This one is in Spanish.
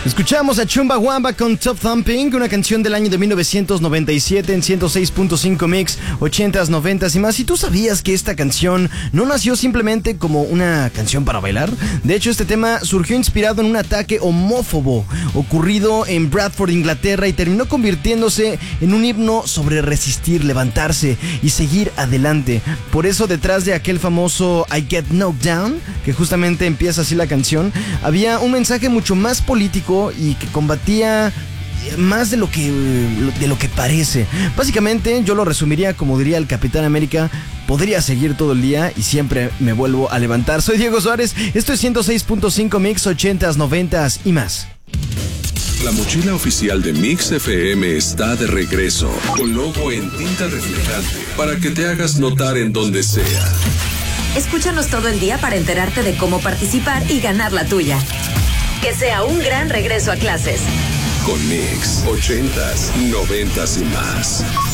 Escuchamos a Chumbawamba con Top Thumping, una canción del año de 1997 en 106.5 Mix, 80s, 90s y más. ¿Y tú sabías que esta canción no nació simplemente como una canción para bailar? De hecho, este tema surgió inspirado en un ataque homófobo ocurrido en Bradford, Inglaterra, y terminó convirtiéndose en un himno sobre resistir, levantarse y seguir adelante. Por eso, detrás de aquel famoso I Get Knocked Down, que justamente empieza así la canción, había un mensaje mucho más político y que combatía más de lo que parece. Básicamente yo lo resumiría como diría el Capitán América: podría seguir todo el día y siempre me vuelvo a levantar. Soy Diego Suárez, esto es 106.5 Mix, 80s, 90s y más. La mochila oficial de Mix FM está de regreso, con logo en tinta reflejante, para que te hagas notar en donde sea. Escúchanos todo el día para enterarte de cómo participar y ganar la tuya. Que sea un gran regreso a clases. Con Mix, 80s, 90s y más.